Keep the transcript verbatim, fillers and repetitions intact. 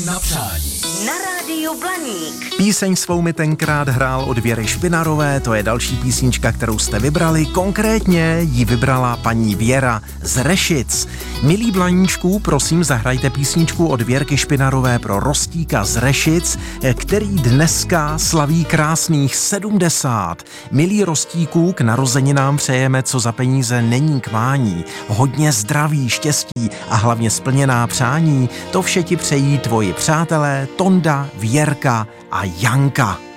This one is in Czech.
Na přání. Na rádiu Blaník. Píseň svou mi tenkrát hrál od Věry Špinarové, to je další písnička, kterou jste vybrali. Konkrétně ji vybrala paní Věra z Rešic. Milí Blaníčků, prosím, zahrajte písničku od Věrky Špinarové pro Rostíka z Rešic, který dneska slaví krásných sedmdesát. Milí Rostíků, k narozeninám přejeme, co za peníze není k mání. Hodně zdraví, štěstí a hlavně splněná přání. To vše ti přejí tvoji přátelé Tonda, Věrka a Janka.